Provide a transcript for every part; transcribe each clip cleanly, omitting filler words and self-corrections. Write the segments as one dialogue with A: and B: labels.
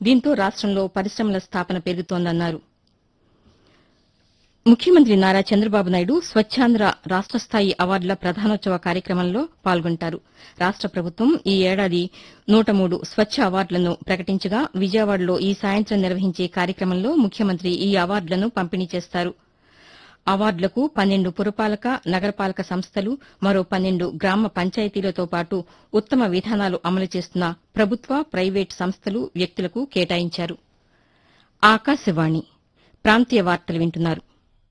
A: దీంతో రాష్టంలో పరిశ్రమల స్థాపన పెరుగుతోందన్నారు. ముఖ్యమంత్రి నారా చంద్రబాబు నాయుడు స్వచ్ఛాంధ్ర రాష్ట స్థాయి అవార్డుల ప్రధానోత్సవ కార్యక్రమంలో పాల్గొంటారు. రాష్ట ప్రభుత్వం ఈ ఏడాది 103 స్వచ్ఛ అవార్డులను ప్రకటించగా విజయవాడలో ఈ సాయంత్రం నిర్వహించే కార్యక్రమంలో ముఖ్యమంత్రి ఈ అవార్డులను పంపిణీ చేస్తారు. అవార్డులకు 12 పురపాలక, నగరపాలక సంస్థలు, మరో 12 గ్రామ పంచాయతీలతో పాటు ఉత్తమ విధానాలు అమలు చేస్తున్న ప్రభుత్వ, ప్రైవేటు సంస్థలు, వ్యక్తులకు కేటాయించారు. ఆకాశవాణి ప్రాంతీయ వార్తలు వింటున్నారు.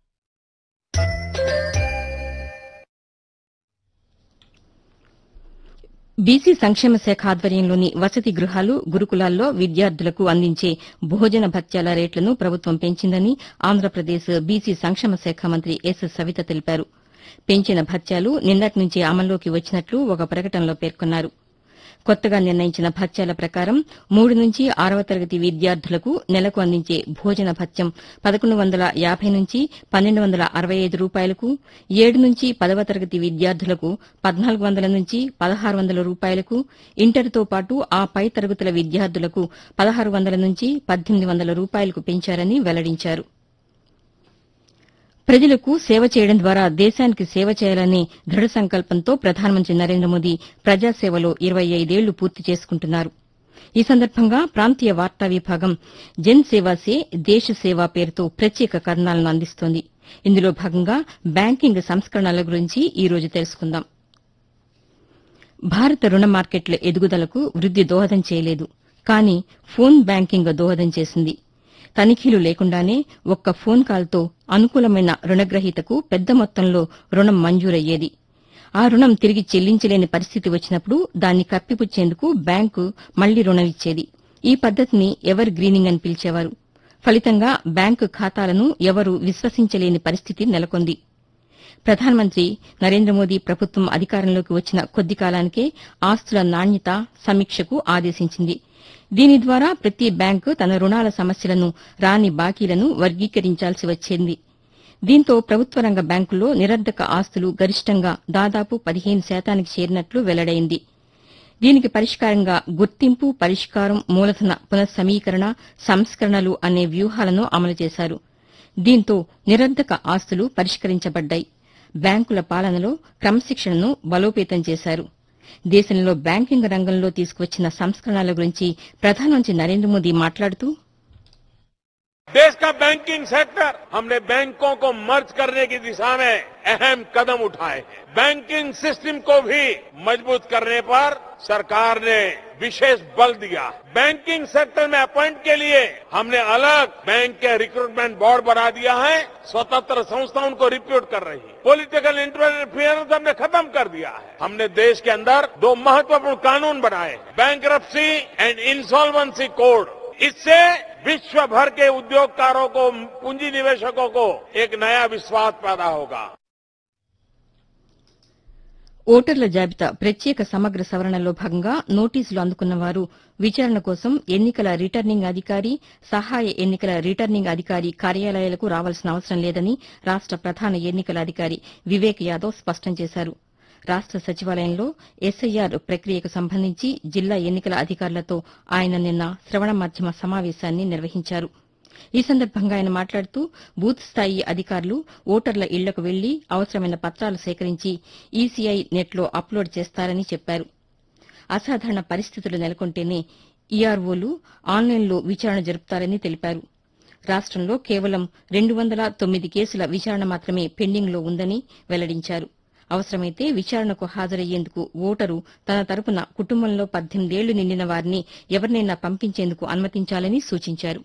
A: బీసీ సంక్షేమ శాఖ ఆధ్వర్యంలోని వసతి గృహాలు, గురుకులాల్లో విద్యార్థులకు అందించే భోజన భత్యాల రేట్లను ప్రభుత్వం పెంచిందని ఆంధ్రప్రదేశ్ బీసీ సంక్షేమ శాఖ మంత్రి ఎస్ సవిత తెలిపారు. పెంచిన భత్యాలు నిన్నటి నుంచే అమల్లోకి వచ్చినట్లు ఒక ప్రకటనలో పేర్కొన్నారు. కొత్తగా నిర్ణయించిన భత్యాల ప్రకారం 3 నుంచి 6వ తరగతి విద్యార్థులకు నెలకు అందించే భోజన భత్యం 1150 నుంచి 1265 రూపాయలకు, 7 నుంచి 10వ తరగతి విద్యార్థులకు 1400 నుంచి 1600 రూపాయలకు, ఇంటర్తో పాటు ఆ పై తరగతుల విద్యార్థులకు 1600 నుంచి 1800 రూపాయలకు పెంచారని వెల్లడించారు. ప్రజలకు సేవ చేయడం ద్వారా దేశానికి సేవ చేయాలనే దృఢ సంకల్పంతో ప్రధానమంత్రి నరేంద్ర మోదీ ప్రజాసేవలో 25 ఏళ్లు పూర్తి చేసుకుంటున్నారు. ఈ సందర్భంగా ప్రాంతీయ వార్తా విభాగం జన్ సేవా సే దేశ సేవ పేరుతో ప్రత్యేక కథనాలను అందిస్తోంది. ఇందులో భాగంగా బ్యాంకింగ్ సంస్కరణల గురించి ఈ రోజు తెలుసుకుందాం. భారత రుణ మార్కెట్ల ఎదుగుదలకు వృద్ది దోహదం చేయలేదు, కానీ ఫోన్ బ్యాంకింగ్ దోహదం చేసింది. తనిఖీలు లేకుండానే ఒక్క ఫోన్ కాల్తో అనుకూలమైన రుణగ్రహీతకు పెద్ద మొత్తంలో రుణం మంజూరయ్యేది. ఆ రుణం తిరిగి చెల్లించలేని పరిస్థితి వచ్చినప్పుడు దాన్ని కప్పిపుచ్చేందుకు బ్యాంకు మళ్లీ రుణం ఇచ్చేది. ఈ పద్దతిని ఎవర్ గ్రీనింగ్ అని పిలిచేవారు. ఫలితంగా బ్యాంకు ఖాతాలను ఎవరూ విశ్వసించలేని పరిస్థితి నెలకొంది. ప్రధానమంత్రి నరేంద్ర మోదీ ప్రభుత్వం అధికారంలోకి వచ్చిన కొద్ది కాలానికే ఆస్తుల నాణ్యత సమీక్షకు ఆదేశించింది. దీని ద్వారా ప్రతి బ్యాంకు తన రుణాల సమస్యలను, రాని బాకీలను వర్గీకరించాల్సి వచ్చింది. దీంతో ప్రభుత్వ రంగ బ్యాంకుల్లో నిరర్ధక ఆస్తులు గరిష్టంగా దాదాపు 15% చేరినట్లు వెల్లడైంది. దీనికి పరిష్కారంగా గుర్తింపు, పరిష్కారం, మూలధన పునఃసమీకరణ, సంస్కరణలు అనే వ్యూహాలను అమలు చేశారు. దీంతో నిరర్ధక ఆస్తులు పరిష్కరించబడ్డాయి. బ్యాంకుల పాలనలో క్రమశిక్షణను బలోపేతం చేశారు. దేశంలో బ్యాంకింగ్ రంగంలో తీసుకువచ్చిన సంస్కరణల గురించి ప్రధానమంత్రి నరేంద్ర మోదీ మాట్లాడుతూ,
B: देश का बैंकिंग सेक्टर हमने बैंकों को मर्ज करने की दिशा में अहम कदम उठाए हैं। बैंकिंग सिस्टम को भी मजबूत करने पर सरकार ने विशेष बल दिया। बैंकिंग सेक्टर में अपॉइंट के लिए हमने अलग बैंक के रिक्रूटमेंट बोर्ड बना दिया है। स्वतंत्र संस्था उनको रिक्रूट कर रही है। पॉलिटिकल इंटरफेरेंस हमने खत्म कर दिया है। हमने देश के अंदर 2 महत्वपूर्ण कानून बनाए, बैंकरप्सी एंड इंसॉल्वेंसी कोड। इससे विश्व भर के उद्योगकारों को, पूंजी निवेशकों को एक नया विश्वास पैदा होगा।
A: ఓటర్ల జాబితా ప్రత్యేక సమగ్ర సవరణలో భాగంగా నోటీసులు అందుకున్న వారు విచారణ కోసం ఎన్నికల రిటర్నింగ్ అధికారి, సహాయ ఎన్నికల రిటర్నింగ్ అధికారి కార్యాలయాలకు రావాల్సిన అవసరం లేదని రాష్ట ప్రధాన ఎన్నికల అధికారి వివేక్ యాదవ్ స్పష్టం చేశారు. రాష్ట సచివాలయంలో ఎస్ఐఆర్ ప్రక్రియకు సంబంధించి జిల్లా ఎన్నికల అధికారులతో ఆయన నిన్న శ్రవణ మాధ్యమ సమావేశాన్ని నిర్వహించారు. ఈ సందర్భంగా ఆయన మాట్లాడుతూ బూత్ స్థాయి అధికారులు ఓటర్ల ఇళ్లకు వెళ్లి అవసరమైన పత్రాలు సేకరించి ఈసీఐ నెట్లో అప్లోడ్ చేస్తారని చెప్పారు. అసాధారణ పరిస్థితులు నెలకొంటేనే ఈఆర్ఓలు ఆన్లైన్లో విచారణ జరుపుతారని తెలిపారు. రాష్టంలో కేవలం 209 కేసుల విచారణ మాత్రమే పెండింగ్లో ఉందని వెల్లడించారు. అవసరమైతే విచారణకు హాజరయ్యేందుకు ఓటరు తన తరపున కుటుంబంలో 18 ఏళ్లు నిండిన వారిని ఎవరినైనా పంపించేందుకు అనుమతించాలని సూచించారు.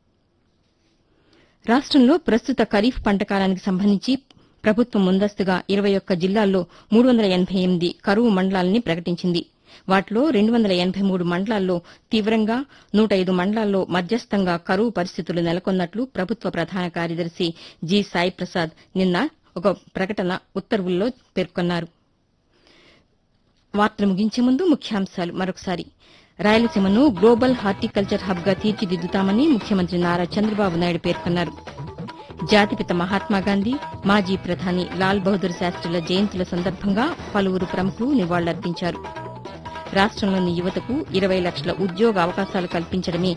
A: రాష్టంలో ప్రస్తుత ఖరీఫ్ పంట కాలానికి సంబంధించి ప్రభుత్వం ముందస్తుగా 21 జిల్లాల్లో 388 కరువు మండలాలని ప్రకటించింది. వాటిలో 283 మండలాల్లో తీవ్రంగా, 105 మండలాల్లో మధ్యస్థంగా కరువు పరిస్థితులు నెలకొన్నట్లు ప్రభుత్వ ప్రధాన కార్యదర్శి జి సాయి ప్రసాద్ నిన్న ఒక ప్రకటన ఉత్తర్వుల్లో పేర్కొన్నారు. వార్తలు ముగించే ముందు ముఖ్యాంశాలు మరొకసారి. రాయలసీమను గ్లోబల్ హార్టికల్చర్ హబ్ గా తీర్చిదిద్దుతామని ముఖ్యమంత్రి నారా చంద్రబాబు నాయుడు పేర్కొన్నారు. జాతిపిత మహాత్మాగాంధీ, మాజీ ప్రధాని లాల్ బహదూర్ శాస్త్రిల జయంతుల సందర్భంగా పలువురు ప్రముఖులు నివాళులర్పించారు. రాష్టంలోని యువతకు 20 లక్షల ఉద్యోగ అవకాశాలు కల్పించడమే